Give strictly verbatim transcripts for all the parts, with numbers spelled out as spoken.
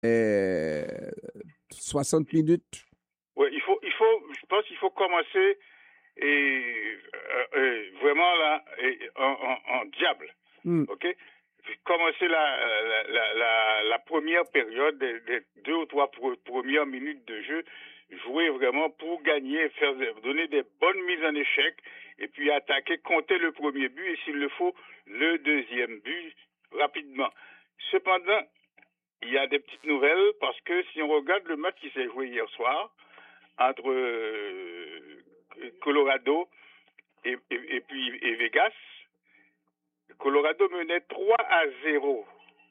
euh, soixante minutes. Oui, il faut, il faut, je pense qu'il faut commencer et euh, euh, vraiment là et, en, en, en diable, Mm. ok? Commencer la, la, la, la, la première période, des, des deux ou trois pro, premières minutes de jeu, jouer vraiment pour gagner, faire donner des bonnes mises en échec, et puis attaquer, compter le premier but, et s'il le faut, le deuxième but rapidement. Cependant, il y a des petites nouvelles, parce que si on regarde le match qui s'est joué hier soir, entre euh, Colorado et, et, et puis et Vegas, Colorado menait trois à zéro.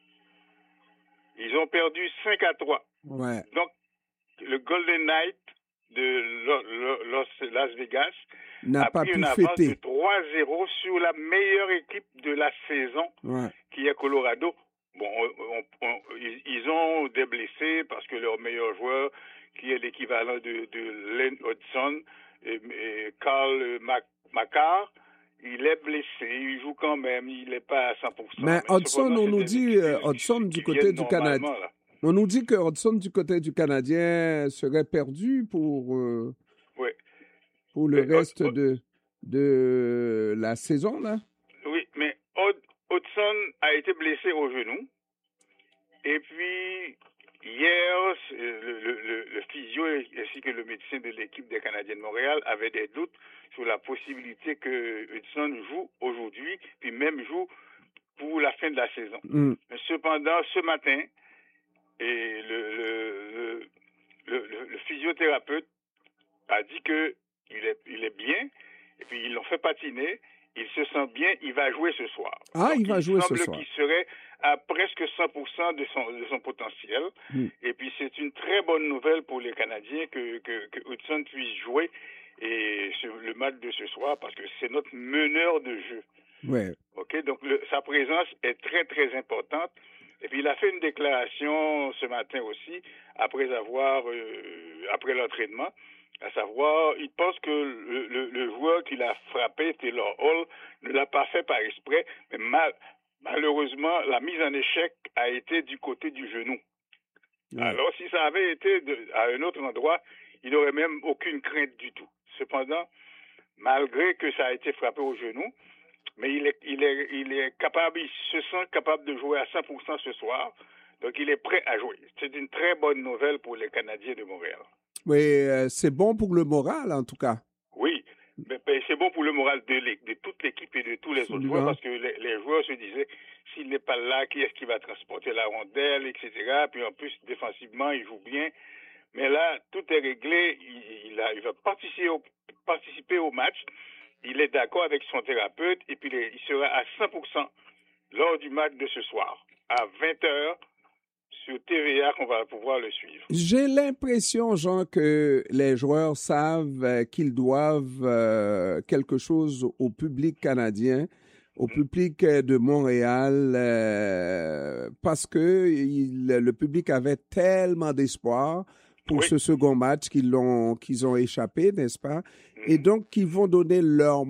Ils ont perdu cinq à trois. Ouais. Donc, le Golden Knight de Los, Las Vegas n'a a pas pris pu une avance fêter. de trois à zéro sur la meilleure équipe de la saison, ouais. qui est Colorado. Bon, on, on, on, ils ont des blessés parce que leur meilleur joueur, qui est l'équivalent de, de Len Hudson, et, et Carl Mac, Makar, il est blessé, il joue quand même, il n'est pas à cent pour cent. Mais, Mais Hudson, on nous dit, euh, Hudson du côté du Canada, on nous dit que Hudson du côté du Canadien serait perdu pour, euh, oui. pour le mais, reste Hud, de, de la saison, là. Oui, mais Hudson a été blessé au genou. Et puis, hier, le, le, le, le physio ainsi que le médecin de l'équipe des Canadiens de Montréal avaient des doutes sur la possibilité que Hudson joue aujourd'hui, puis même joue pour la fin de la saison. Mm. Mais cependant, ce matin, et le, le, le, le, le physiothérapeute a dit que il est, il est bien, et puis ils l'ont fait patiner, il se sent bien, il va jouer ce soir. Ah, Donc, il va il jouer semble ce soir. qu'il serait à presque cent pour cent de son, de son potentiel. Mm. Et puis, c'est une très bonne nouvelle pour les Canadiens que, que, que Hudson puisse jouer et sur le match de ce soir parce que c'est notre meneur de jeu. Ouais. OK? Donc, le, sa présence est très, très importante. Et puis, il a fait une déclaration ce matin aussi, après avoir, euh, après l'entraînement, à savoir, il pense que le, le, le joueur qui l'a frappé, Taylor Hall, ne l'a pas fait par exprès, mais mal, malheureusement, la mise en échec a été du côté du genou. Ouais. Alors, si ça avait été de, à un autre endroit, il n'aurait même aucune crainte du tout. Cependant, malgré que ça a été frappé au genou, mais il est, il est, il est capable, il se sent capable de jouer à cent pour cent ce soir, donc il est prêt à jouer. C'est une très bonne nouvelle pour les Canadiens de Montréal. Oui, euh, c'est bon pour le moral, en tout cas. Oui, mais, mais c'est bon pour le moral de, de toute l'équipe et de tous les Absolument. Autres joueurs, parce que les, les joueurs se disaient, s'il n'est pas là, qui est-ce qui va transporter la rondelle, et cetera. Puis en plus, défensivement, il joue bien. Mais là, tout est réglé. Il, il, a, il va participer au, participer au match. Il est d'accord avec son thérapeute et puis il sera à cent pour cent lors du match de ce soir, à vingt heures, sur T V A qu'on va pouvoir le suivre. J'ai l'impression, Jean, que les joueurs savent euh, qu'ils doivent euh, quelque chose au public canadien, au mmh. public de Montréal, euh, parce que il, le public avait tellement d'espoir pour oui. ce second match qu'ils ont, qu'ils ont échappé, n'est-ce pas? Mmh. Et donc, qu'ils vont donner leur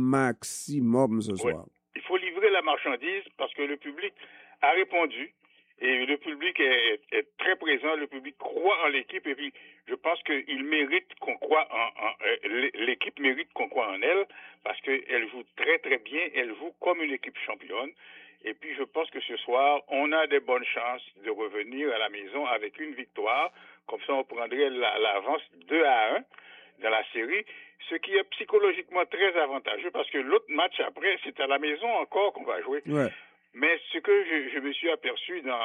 maximum ce soir. Oui. Il faut livrer la marchandise parce que le public a répondu. Et le public est, est, est très présent, le public croit en l'équipe et puis je pense qu'il mérite qu'on croit en, en euh, l'équipe mérite qu'on croit en elle parce qu'elle joue très très bien, elle joue comme une équipe championne et puis je pense que ce soir on a des bonnes chances de revenir à la maison avec une victoire, comme ça on prendrait la, l'avance deux à un dans la série, ce qui est psychologiquement très avantageux parce que l'autre match après c'est à la maison encore qu'on va jouer. Ouais. Mais ce que je, je me suis aperçu dans,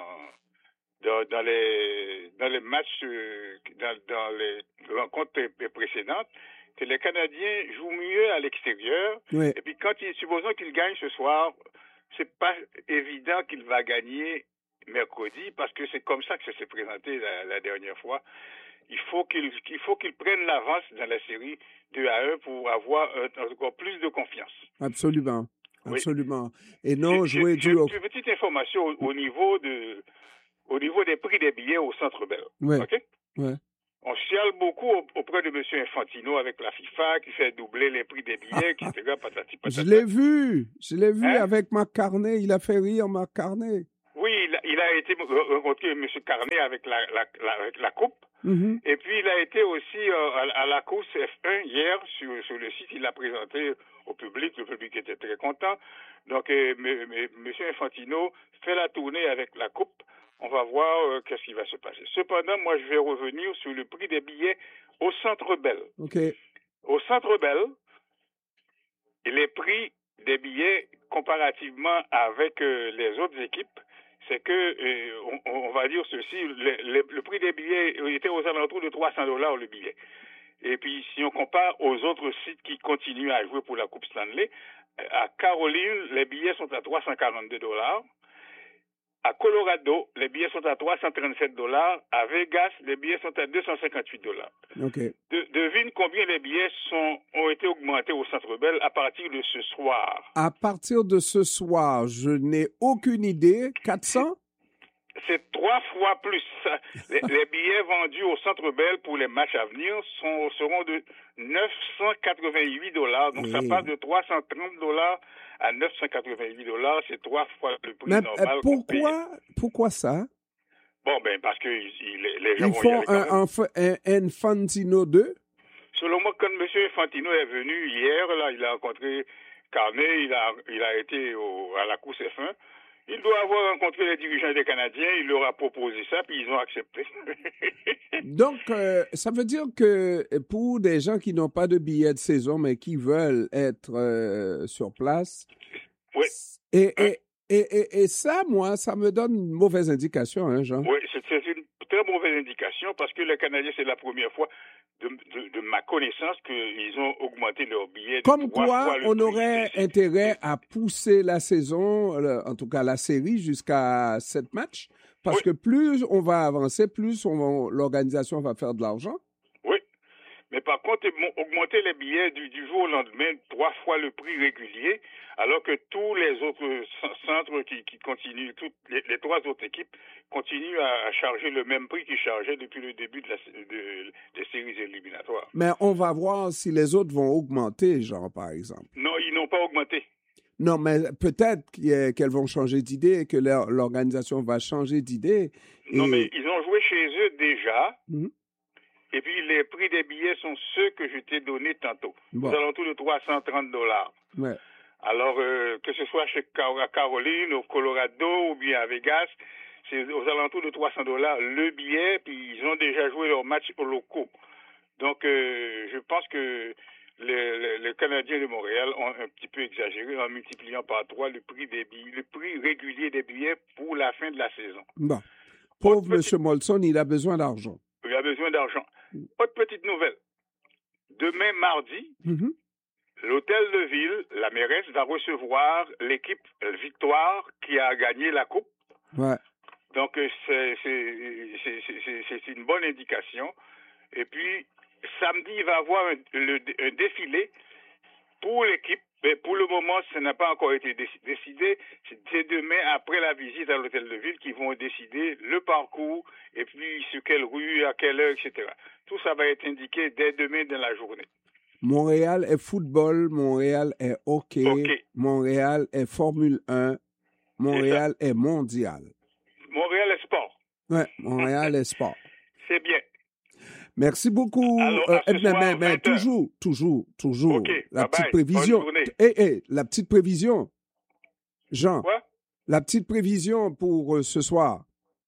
dans, dans, les, dans les matchs, dans, dans les rencontres précédentes, que les Canadiens jouent mieux à l'extérieur. Oui. Et puis quand ils, supposons qu'ils gagnent ce soir, c'est pas évident qu'il va gagner mercredi parce que c'est comme ça que ça s'est présenté la, la dernière fois. Il faut qu'ils, il faut qu'ils prennent l'avance dans la série deux à un pour avoir euh, encore plus de confiance. Absolument. Absolument. Oui. Et non je, jouer je, du... Une petite information au, au, niveau de, au niveau des prix des billets au Centre Bell. Oui. OK? Oui. On chiale beaucoup auprès de M. Infantino avec la FIFA qui fait doubler les prix des billets, et cetera. Patati, patata. Je l'ai vu. Je l'ai vu hein? avec Marc Carnet. Il a fait rire Marc Carnet. Oui, il a, il a été rencontré M. Carnet avec la, la, la, avec la coupe. Mm-hmm. Et puis, il a été aussi euh, à, à la course F un hier sur, sur le site. Il l'a présenté au public. Le public était très content. Donc, euh, M. Infantino fait la tournée avec la coupe. On va voir euh, qu'est-ce qui va se passer. Cependant, moi, je vais revenir sur le prix des billets au Centre Bell. Okay. Au Centre Bell, les prix des billets comparativement avec euh, les autres équipes, c'est que, euh, on, on va dire ceci, le, le, le prix des billets était aux alentours de trois cents dollars le billet. Et puis, si on compare aux autres sites qui continuent à jouer pour la Coupe Stanley, à Caroline, les billets sont à trois cent quarante-deux dollars. À Colorado, les billets sont à trois cent trente-sept dollars. À Vegas, les billets sont à deux cent cinquante-huit dollars. Okay. De, devine combien les billets sont, ont été augmentés au Centre Bell à partir de ce soir. À partir de ce soir, je n'ai aucune idée. quatre cents? C'est trois fois plus. Les, les billets vendus au Centre Bell pour les matchs à venir sont, seront de neuf cent quatre-vingt-huit dollars. Donc, hey. Ça passe de trois cent trente dollars à neuf cent quatre-vingt-huit dollars. C'est trois fois le prix Mais, normal. Euh, pourquoi, pourquoi ça? Bon, ben, parce que il, les gens Ils vont font y aller un, un, un Infantino deux? Selon moi, quand M. Infantino est venu hier, là, il a rencontré Carnet, il a, il a été au, à la course F un. Il doit avoir rencontré les dirigeants des Canadiens, il leur a proposé ça, puis ils ont accepté. Donc, euh, ça veut dire que pour des gens qui n'ont pas de billets de saison, mais qui veulent être euh, sur place, oui. Et, et, et, et, et ça, moi, ça me donne une mauvaise indication, hein, Jean? Oui, c'est, c'est une très mauvaise indication, parce que les Canadiens, c'est la première fois de, de, de ma connaissance qu'ils ont augmenté leurs billets. Comme quoi, on aurait intérêt à pousser la saison, en tout cas la série, jusqu'à sept matchs, parce oui. que plus on va avancer, plus on va, l'organisation va faire de l'argent. Oui, mais par contre, augmenter les billets du, du jour au lendemain, trois fois le prix régulier, alors que tous les autres centres qui, qui continuent, toutes les, les trois autres équipes continuent à, à charger le même prix qu'ils chargeaient depuis le début de la, de, des séries éliminatoires. Mais on va voir si les autres vont augmenter, genre, par exemple. Non, ils n'ont pas augmenté. Non, mais peut-être qu'elles vont changer d'idée, que leur, l'organisation va changer d'idée. Non, et... mais ils ont joué chez eux déjà. Mm-hmm. Et puis, les prix des billets sont ceux que je t'ai donnés tantôt, bon. Aux alentours de trois cent trente dollars. Ouais. Alors, euh, que ce soit chez Caroline, au Colorado ou bien à Vegas, c'est aux alentours de trois cents dollars le billet, puis ils ont déjà joué leurs matchs aux locaux. Donc, euh, je pense que les, les, les Canadiens de Montréal ont un petit peu exagéré en multipliant par trois le prix des billets, le prix régulier des billets pour la fin de la saison. Bon. Pauvre M. Molson, il a besoin d'argent. Il a besoin d'argent. Autre petite nouvelle. Demain, mardi, mm-hmm. l'Hôtel de Ville, la mairesse, va recevoir l'équipe Victoire qui a gagné la Coupe. Ouais. Donc, c'est, c'est, c'est, c'est, c'est une bonne indication. Et puis, samedi, il va y avoir un, le, un défilé pour l'équipe. Mais pour le moment, ça n'a pas encore été décidé. C'est demain, après la visite à l'Hôtel de Ville, qu'ils vont décider le parcours et puis sur quelle rue, à quelle heure, et cetera. Tout ça va être indiqué dès demain dans la journée. Montréal est football, Montréal est hockey, okay. Montréal est Formule un, Montréal est, est mondial. Montréal est sport. Oui, Montréal est sport. C'est bien. Merci beaucoup. Alors, euh, mais, soir, mais, mais toujours, toujours, toujours. Okay, la bye petite bye. prévision. Eh, hey, hey, la petite prévision. Jean. Quoi? La petite prévision pour euh, ce soir.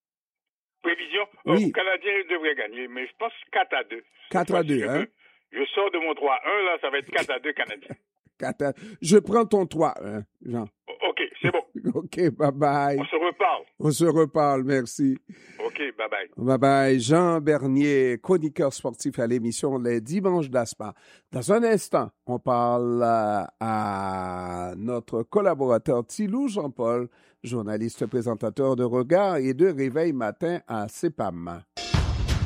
Prévision? Oui. Le Canadien devrait gagner, mais je pense quatre à deux. quatre à deux, je hein? Veux, je sors de mon trois à un, là, ça va être quatre à deux Canadiens. quatre à... Je prends ton trois à un, Jean. OK, c'est bon. OK, bye-bye. On se reparle. On se reparle, merci. OK, bye-bye. Bye-bye. Jean Bernier, chroniqueur sportif à l'émission Les Dimanches d'Aspa. Dans un instant, on parle à, à notre collaborateur Thilou Jean-Paul, journaliste présentateur de Regard et de Réveil Matin à C E P A M.